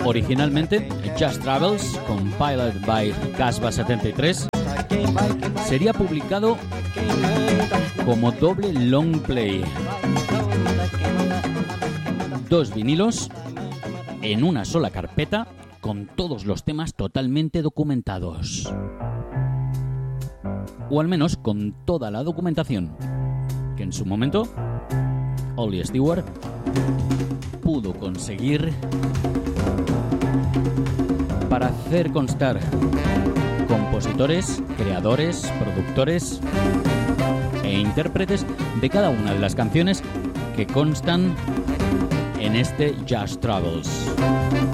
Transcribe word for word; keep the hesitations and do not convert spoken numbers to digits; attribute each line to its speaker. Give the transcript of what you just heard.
Speaker 1: Originalmente, Just Travels, compiled by Casbah setenta y tres, sería publicado como doble long play. Dos vinilos en una sola carpeta con todos los temas totalmente documentados. O al menos con toda la documentación que en su momento Ollie Stewart pudo conseguir para hacer constar compositores, creadores, productores e intérpretes de cada una de las canciones que constan en este Just Travels.